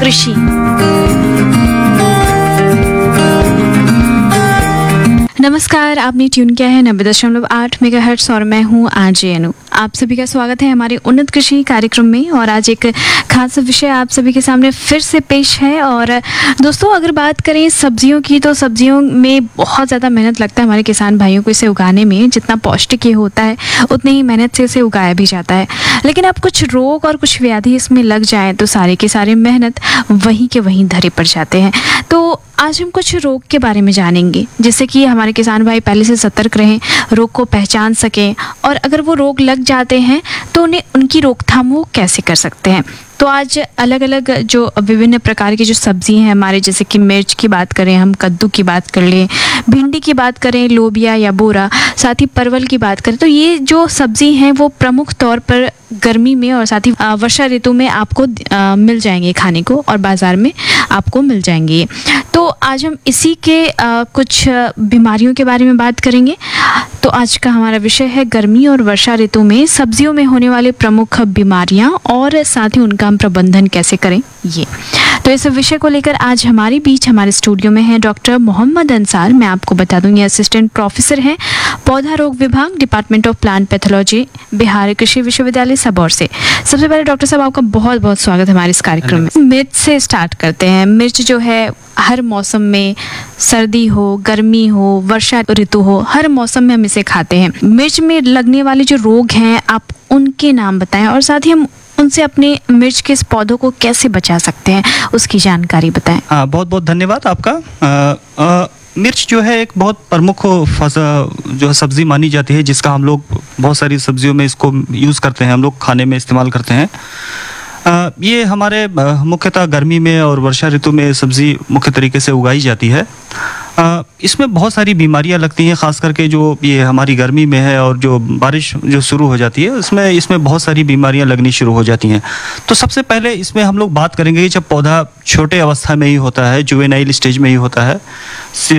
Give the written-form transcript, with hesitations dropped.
कृषि। नमस्कार, आपने ट्यून किया है 90.8 मेगाहर्ट्ज और मैं हूँ आरजे अनु। आप सभी का स्वागत है हमारे उन्नत कृषि कार्यक्रम में। और आज एक खास विषय आप सभी के सामने फिर से पेश है। और दोस्तों, अगर बात करें सब्जियों की, तो सब्जियों में बहुत ज़्यादा मेहनत लगता है हमारे किसान भाइयों को इसे उगाने में। जितना पौष्टिक ये होता है उतनी ही मेहनत से इसे उगाया भी जाता है। लेकिन अब कुछ रोग और कुछ व्याधि इसमें लग जाए तो सारे के सारे मेहनत वहीं के वहीं धरे पड़ जाते हैं। तो आज हम कुछ रोग के बारे में जानेंगे, जिससे कि हमारे किसान भाई पहले से सतर्क रहें, रोग को पहचान सकें, और अगर वो रोग लग जाते हैं तो उनकी रोकथाम वो कैसे कर सकते हैं। तो आज अलग अलग जो विभिन्न प्रकार की जो सब्जी हैं हमारे, जैसे कि मिर्च की बात करें, हम कद्दू की बात कर लें, भिंडी की बात करें, लोबिया या बोरा, साथ ही परवल की बात करें, तो ये जो सब्जी हैं वो प्रमुख तौर पर गर्मी में और साथ ही वर्षा ऋतु में आपको मिल जाएंगे खाने को, और बाज़ार में आपको मिल जाएंगे। तो आज हम इसी के कुछ बीमारियों के बारे में बात करेंगे। तो आज का हमारा विषय है गर्मी और वर्षा ऋतु में सब्जियों में होने वाले प्रमुख बीमारियां, और साथ ही उनका हम प्रबंधन कैसे करें ये। तो इस विषय को लेकर आज हमारे बीच हमारे स्टूडियो में है डॉक्टर मोहम्मद अंसार। मैं आपको बता दूं, ये असिस्टेंट प्रोफेसर हैं पौधा रोग विभाग, department of plant pathology, Bihar कृषि विश्वविद्यालय सबौर से। सबसे पहले डॉक्टर साहब, आपका बहुत बहुत स्वागत है हमारे इस कार्यक्रम में। मिर्च से स्टार्ट करते हैं। मिर्च जो है हर मौसम में, सर्दी हो, गर्मी हो, वर्षा ऋतु हो, हर मौसम में हम इसे खाते हैं। मिर्च में लगने वाले जो रोग हैं आप उनके नाम बताएं, और साथ ही हम उनसे अपने मिर्च के इस पौधों को कैसे बचा सकते हैं उसकी जानकारी बताएं। बहुत बहुत धन्यवाद आपका। मिर्च जो है एक बहुत प्रमुख जो सब्जी मानी जाती है, जिसका हम लोग बहुत सारी सब्जियों में इसको यूज़ करते हैं, हम लोग खाने में इस्तेमाल करते हैं। ये हमारे मुख्यतः गर्मी में और वर्षा ऋतु में सब्ज़ी मुख्य तरीके से उगाई जाती है। इसमें बहुत सारी बीमारियां लगती हैं, ख़ास करके जो ये हमारी गर्मी में है और जो बारिश जो शुरू हो जाती है इसमें बहुत सारी बीमारियां लगनी शुरू हो जाती हैं। तो सबसे पहले इसमें हम लोग बात करेंगे कि जब पौधा छोटे अवस्था में ही होता है, जुवेनाइल स्टेज में ही होता है,